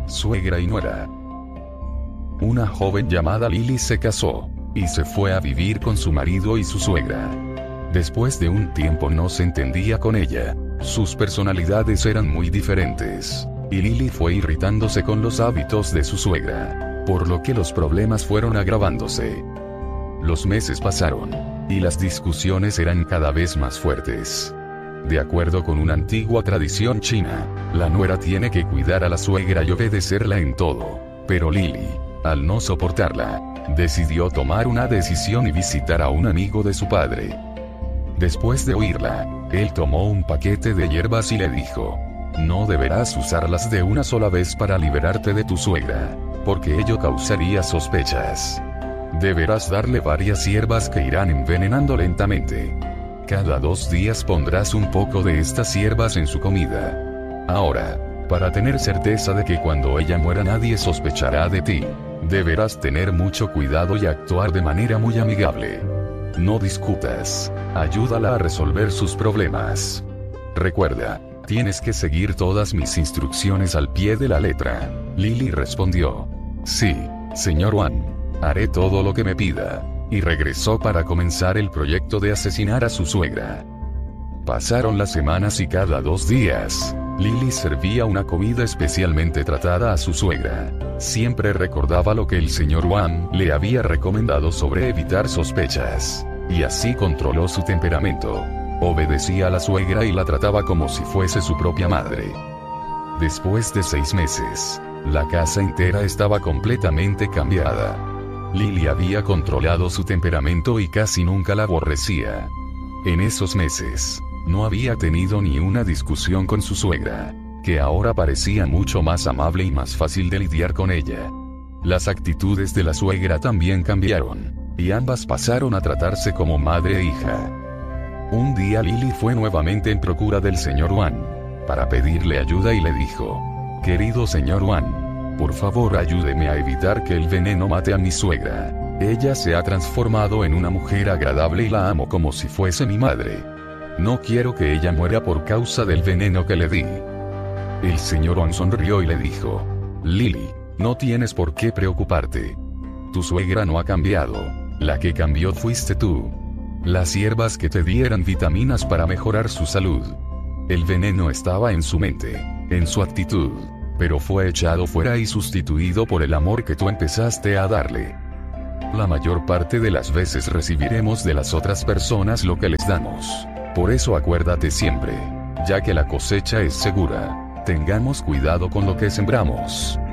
suegra y nuera. Una joven llamada Lily se casó y se fue a vivir con su marido y su suegra. Después de un tiempo no se entendía con ella. Sus personalidades eran muy diferentes, y Lily fue irritándose con los hábitos de su suegra, por lo que los problemas fueron agravándose. Los meses pasaron, y las discusiones eran cada vez más fuertes. De acuerdo con una antigua tradición china, la nuera tiene que cuidar a la suegra y obedecerla en todo, pero Lily, al no soportarla, decidió tomar una decisión y visitar a un amigo de su padre. Después de oírla, él tomó un paquete de hierbas y le dijo: no deberás usarlas de una sola vez para liberarte de tu suegra, porque ello causaría sospechas. Deberás darle varias hierbas que irán envenenando lentamente. Cada 2 días pondrás un poco de estas hierbas en su comida. Ahora, para tener certeza de que cuando ella muera nadie sospechará de ti, deberás tener mucho cuidado y actuar de manera muy amigable. No discutas, ayúdala a resolver sus problemas. Recuerda, tienes que seguir todas mis instrucciones al pie de la letra. Lily respondió: sí, señor Wan, haré todo lo que me pida, y regresó para comenzar el proyecto de asesinar a su suegra. Pasaron las semanas y cada 2 días, Lily servía una comida especialmente tratada a su suegra. Siempre recordaba lo que el señor Wan le había recomendado sobre evitar sospechas, y así controló su temperamento. Obedecía a la suegra y la trataba como si fuese su propia madre. Después de 6 meses, la casa entera estaba completamente cambiada. Lily había controlado su temperamento y casi nunca la aborrecía. En esos meses, no había tenido ni una discusión con su suegra, que ahora parecía mucho más amable y más fácil de lidiar con ella. Las actitudes de la suegra también cambiaron, y ambas pasaron a tratarse como madre e hija. Un día Lily fue nuevamente en procura del señor Wan, para pedirle ayuda y le dijo: querido señor Wan, por favor ayúdeme a evitar que el veneno mate a mi suegra. Ella se ha transformado en una mujer agradable y la amo como si fuese mi madre. No quiero que ella muera por causa del veneno que le di. El señor Wan sonrió y le dijo: Lily, no tienes por qué preocuparte. Tu suegra no ha cambiado, la que cambió fuiste tú. Las hierbas que te di eran vitaminas para mejorar su salud. El veneno estaba en su mente, en su actitud, pero fue echado fuera y sustituido por el amor que tú empezaste a darle. La mayor parte de las veces recibiremos de las otras personas lo que les damos. Por eso acuérdate siempre, ya que la cosecha es segura, tengamos cuidado con lo que sembramos.